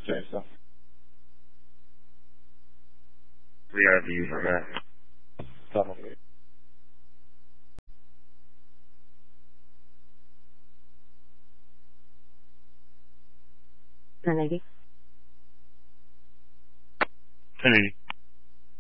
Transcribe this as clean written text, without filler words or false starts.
successo. We are views on that. Navy. 1080.